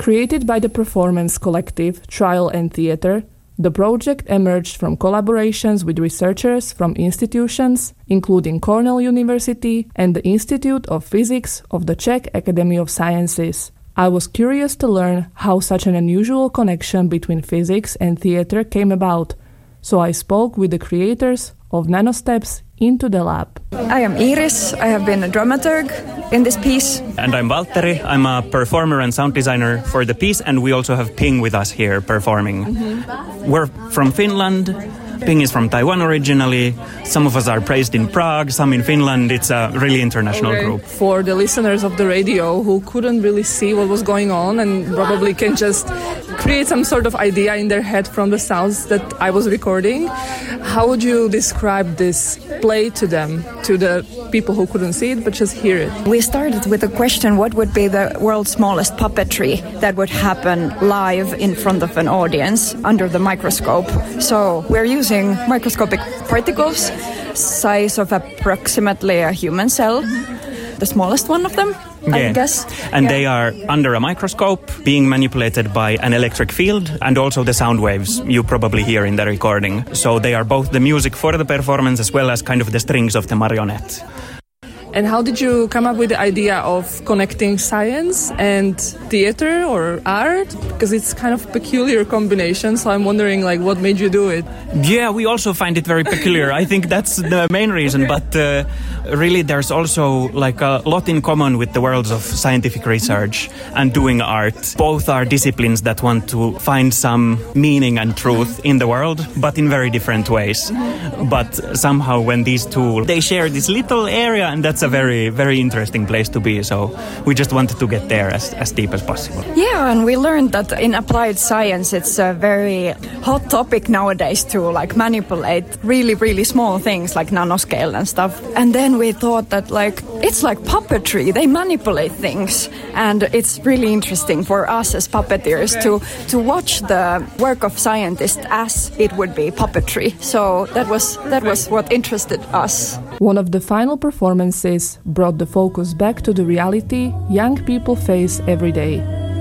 Created by the performance collective Trial and Theatre, the project emerged from collaborations with researchers from institutions, including Cornell University and the Institute of Physics of the Czech Academy of Sciences. I was curious to learn how such an unusual connection between physics and theatre came about, so I spoke with the creators of Nanosteps into the lab. I am Iris. I have been a dramaturg in this piece. And I'm Valtteri. I'm a performer and sound designer for the piece, and we also have Ping with us here performing. We're from Finland. Ping is from Taiwan originally. Some of us are based in Prague, some in Finland. It's a really international group. For the listeners of the radio who couldn't really see what was going on and probably can just create some sort of idea in their head from the sounds that I was recording, how would you describe this play to them, to the people who couldn't see it but just hear it? We started with the question, what would be the world's smallest puppetry that would happen live in front of an audience under the microscope? So we're using microscopic particles, size of approximately a human cell, the smallest one of them, I guess. And they are under a microscope, being manipulated by an electric field, and also the sound waves you probably hear in the recording. So they are both the music for the performance as well as kind of the strings of the marionette. And how did you come up with the idea of connecting science and theater or art? Because it's kind of a peculiar combination, so I'm wondering, what made you do it? Yeah, we also find it very peculiar. I think that's the main reason, but really there's also a lot in common with the worlds of scientific research and doing art. Both are disciplines that want to find some meaning and truth in the world, but in very different ways. But somehow when these two, they share this little area, and that's a very, very interesting place to be. So we just wanted to get there as deep as possible. Yeah, and we learned that in applied science, it's a very hot topic nowadays to manipulate really, really small things like nanoscale and stuff. And then we thought that it's like puppetry. They manipulate things. And it's really interesting for us as puppeteers to watch the work of scientists as it would be puppetry. So that was what interested us. One of the final performances brought the focus back to the reality young people face every day.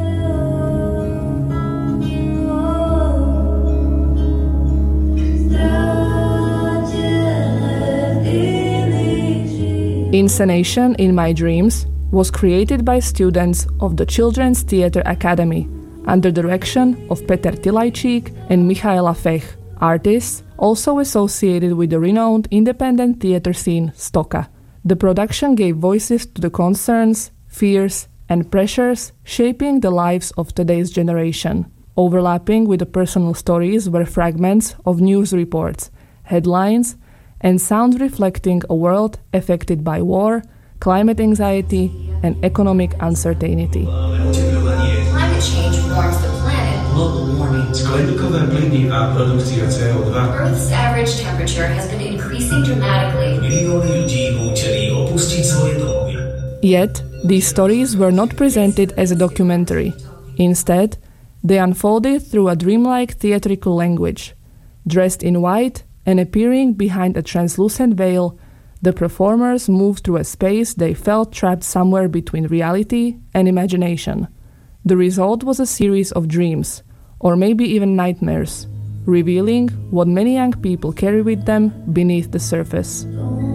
Inscenation In My Dreams was created by students of the Children's Theatre Academy under the direction of Peter Tilajčík and Michaela Fech, artists also associated with the renowned independent theatre scene Stoka. The production gave voices to the concerns, fears, and pressures shaping the lives of today's generation. Overlapping with the personal stories were fragments of news reports, headlines, and sound reflecting a world affected by war, climate anxiety, and economic uncertainty. Climate change warms the planet. Global warming. Earth's average temperature has been increasing dramatically. Yet, these stories were not presented as a documentary. Instead, they unfolded through a dreamlike theatrical language. Dressed in white and appearing behind a translucent veil, the performers moved through a space they felt trapped somewhere between reality and imagination. The result was a series of dreams, or maybe even nightmares, revealing what many young people carry with them beneath the surface.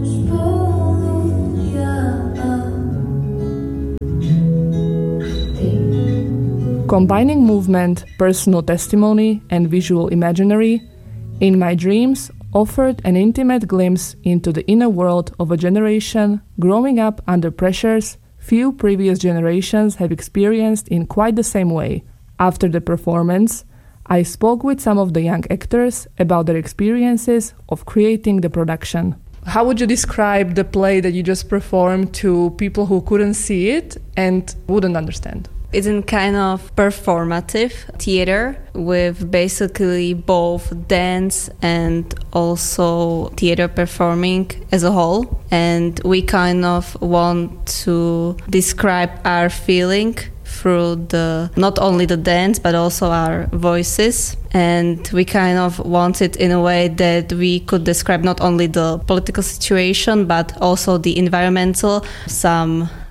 Combining movement, personal testimony, and visual imaginary, In My Dreams offered an intimate glimpse into the inner world of a generation growing up under pressures few previous generations have experienced in quite the same way. After the performance, I spoke with some of the young actors about their experiences of creating the production. How would you describe the play that you just performed to people who couldn't see it and wouldn't understand? It's in kind of performative theater with basically both dance and also theater performing as a whole. And we kind of want to describe our feeling through not only the dance but also our voices. And we kind of want it in a way that we could describe not only the political situation but also the environmental, some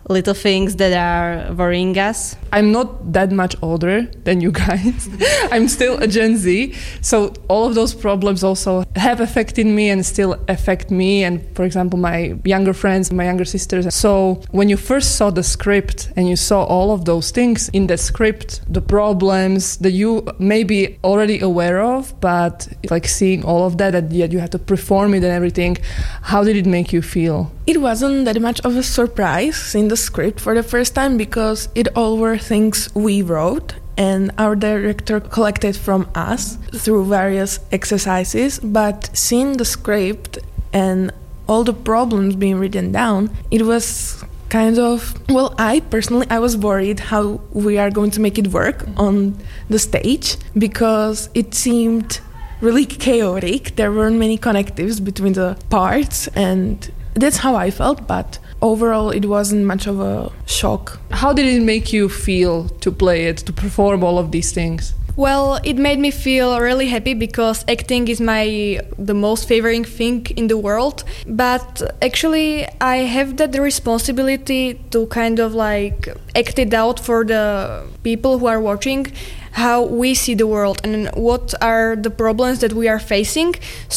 little things that are worrying us. I'm not that much older than you guys. I'm still a Gen Z. So all of those problems also have affected me and still affect me. And for example, my younger friends, my younger sisters. So when you first saw the script and you saw all of those things in the script, the problems that you may be already aware of, but like seeing all of that, and yet you have to perform it and everything, how did it make you feel? It wasn't that much of a surprise seeing the script for the first time because it all were things we wrote and our director collected from us through various exercises. But seeing the script and all the problems being written down, it was kind of, well, I was worried how we are going to make it work on the stage because it seemed really chaotic. There weren't many connectives between the parts, and that's how I felt, but overall it wasn't much of a shock. How did it make you feel to play it, to perform all of these things? Well, it made me feel really happy because acting is the most favorite thing in the world. But actually, I have that responsibility to kind of like act it out for the people who are watching, how we see the world and what are the problems that we are facing.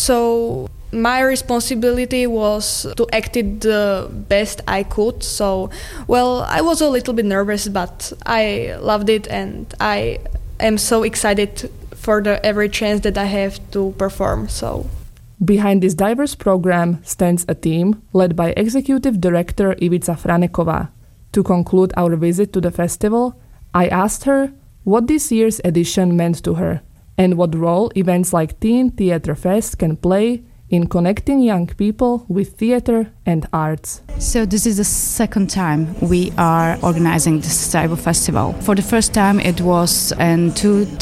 So my responsibility was to act it the best I could. So, well, I was a little bit nervous, but I loved it and I am so excited for every chance that I have to perform. So, behind this diverse program stands a team led by Executive Director Ivica Franeková. To conclude our visit to the festival, I asked her what this year's edition meant to her and what role events like Teen Theatre Fest can play in connecting young people with theatre and arts. So this is the second time we are organizing this type of festival. For the first time it was in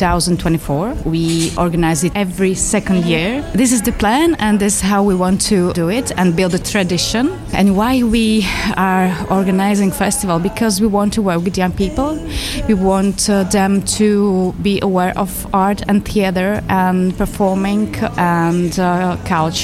2024. We organize it every second year. This is the plan and this is how we want to do it and build a tradition. And why we are organizing festival? Because we want to work with young people. We want them to be aware of art and theatre and performing and culture.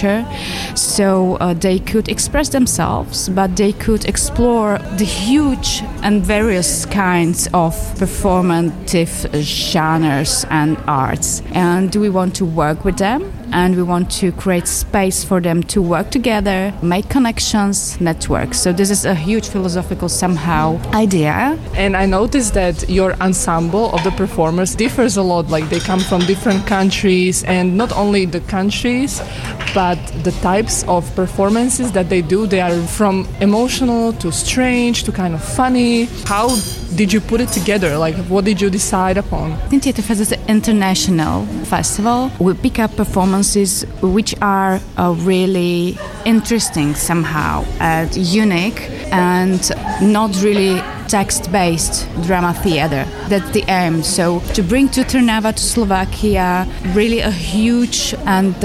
So they could express themselves, but they could explore the huge and various kinds of performative genres and arts. And we want to work with them and we want to create space for them to work together, make connections, network. So this is a huge philosophical somehow idea. And I noticed that your ensemble of the performers differs a lot. Like they come from different countries, and not only the countries, but the types of performances that they do, they are from emotional to strange to kind of funny. How did you put it together? Like, what did you decide upon? Teen Theatre Fest is an international festival. We pick up performances which are really interesting somehow, and unique, and not really text-based drama theater. That's the aim. So to bring to Trnava, to Slovakia, really a huge and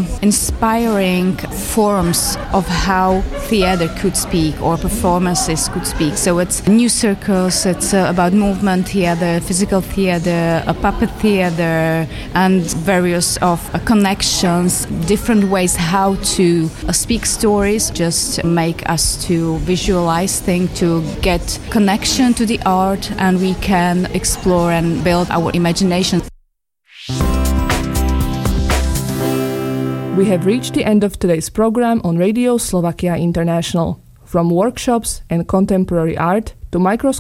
inspiring forms of how theater could speak or performances could speak. So it's new circles, it's about movement theater, physical theater, a puppet theater, and various of connections, different ways how to speak stories, just make us to visualize things, to get connection to the art, and we can explore and build our imagination. We have reached the end of today's program on Radio Slovakia International. From workshops and contemporary art to microscope